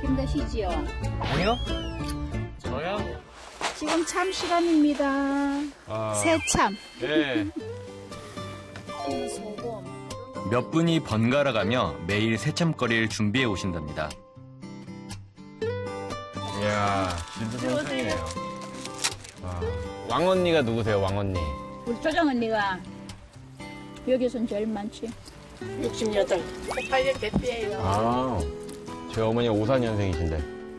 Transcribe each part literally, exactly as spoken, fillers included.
힘드시지요? 아니요. 저야. 지금 참 시간입니다. 아, 새참. 네. 소금. 몇 분이 번갈아 가며 매일 새참거리를 준비해 오신답니다. 이야, 진짜 성상이네요. 와, 왕언니가 누구세요, 왕언니? 우리 조정 언니가 여기선 제일 많지. 육십여덟. 팔 년 대피예요. 아, 제 어머니 오사 년생이신데.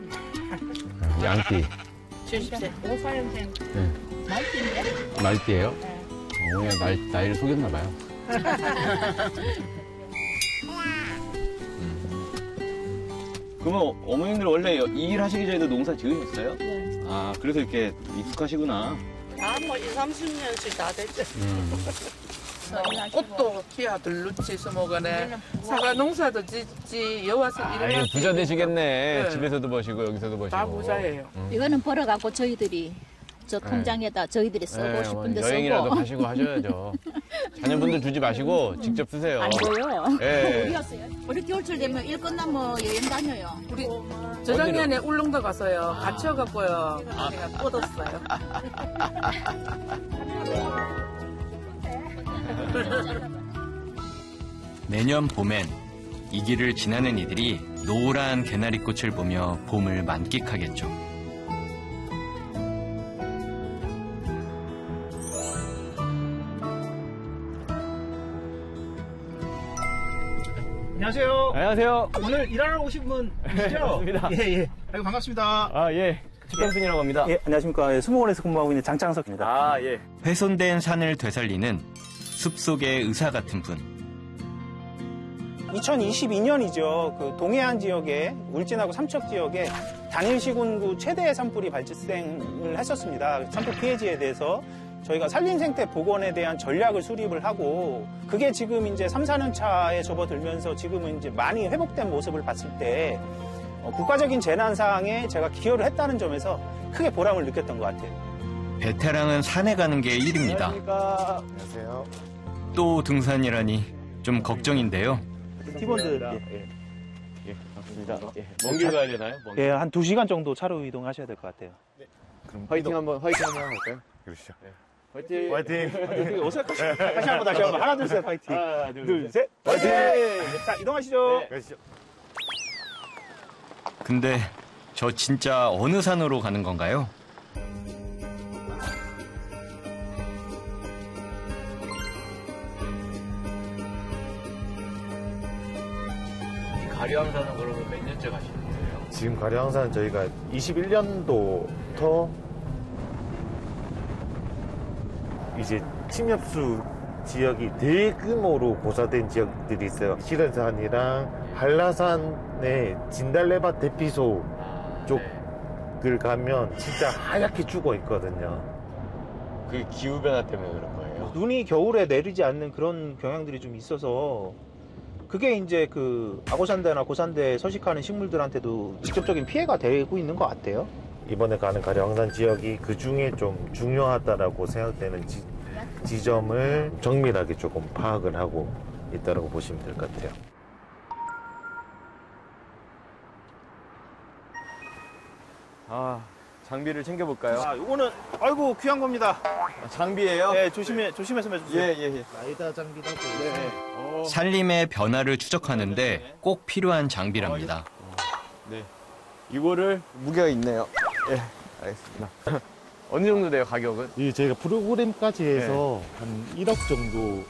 양띠. 칠십 세. 오사 년생. 네. 말띠인데? 말띠예요? 어머니가 나이, 나이를 속였나 봐요. 그러면 어머님들 원래 이 일 하시기 전에도 농사 지으셨어요? 네. 아, 그래서 이렇게 익숙하시구나. 다뭐 이삼십 년씩 다 됐죠. 음. 꽃도 피하 들루치 수목원에 사과 농사도 짓지 여와서 아, 일을 부자 되시겠네. 네. 집에서도 버시고 여기서도 버시고. 다 부자예요. 음. 이거는 벌어갖고 저희들이 저 통장에다 저희들이 쓰고 네, 싶은데 어머니, 여행이라도 쓰고. 가시고 하셔야죠. 자녀분들 주지 마시고 직접 쓰세요. 안 돼요. 예. 우리였어요. 우리 겨울철 되면 일 끝나면 여행 다녀요. 우리 저작년에 울릉도 갔어요. 갇혀갖고요. 제가 뻗었어요. 내년 봄엔 이 길을 지나는 이들이 노란 개나리꽃을 보며 봄을 만끽하겠죠. 안녕하세요. 안녕하세요. 오늘 일하러 오신 분이시죠? 맞습니다. 예, 예. 아이고, 반갑습니다. 아, 예. 측경순이라고 합니다. 예, 안녕하십니까. 예, 수목원에서 근무하고 있는 장창석입니다. 아, 예. 훼손된 산을 되살리는 숲속의 의사 같은 분. 이천이십이 년이죠. 그 동해안 지역에, 울진하고 삼척 지역에 단일 시군구 최대 산불이 발생을 했었습니다. 산불 피해지에 대해서 저희가 산림생태 복원에 대한 전략을 수립을 하고 그게 지금 이제 삼, 사 년 차에 접어들면서 지금은 이제 많이 회복된 모습을 봤을 때 어, 국가적인 재난 사항에 제가 기여를 했다는 점에서 크게 보람을 느꼈던 것 같아요. 베테랑은 산에 가는 게 일입니다. 안녕하십니까. 안녕하세요. 또 등산이라니 좀 걱정인데요. 팀원들 예. 예, 맞습니다. 예. 먼 길 가야 되나요? 먼 길. 예, 한 두 시간 정도 차로 이동하셔야 될 것 같아요. 그럼 화이팅 한번, 화이팅 한번 해볼까요? 그러시죠. 화이팅. 화이팅. 되게 어색하시죠? 다시 한번 다시 한번 하나 둘 셋 파이팅. 하나, 둘, 둘, 셋. 셋. 파이팅! 자, 이동하시죠. 네. 가시죠. 근데 저 진짜 어느 산으로 가는 건가요? 가리왕산은 그러면 몇 년째 가시는 거예요? 지금 가려항산 저희가 이십일 년도부터 이제 침엽수 지역이 대규모로 고사된 지역들이 있어요. 시련산이랑 한라산의 진달래밭 대피소 쪽을 가면 진짜 하얗게 죽어 있거든요. 그게 기후변화 때문에 그런 거예요? 눈이 겨울에 내리지 않는 그런 경향들이 좀 있어서 그게 이제 그 아고산대나 고산대에 서식하는 식물들한테도 직접적인 피해가 되고 있는 것 같아요. 이번에 가는 가려항산 지역이 그 중에 좀 중요하다라고 생각되는 지, 지점을 정밀하게 조금 파악을 하고 있다고 보시면 될 것 같아요. 아, 장비를 챙겨볼까요? 아, 요거는 아이고 귀한 겁니다. 아, 장비예요? 네, 조심해 조심해서 해주세요. 예, 예, 예. 라이다 장비라고 네. 어, 산림의 변화를 추적하는데 꼭 필요한 장비랍니다. 네. 이거를 무게가 있네요. 예, 알겠습니다. 어느 정도 돼요, 가격은? 이 저희가 프로그램까지 해서 한 일억 정도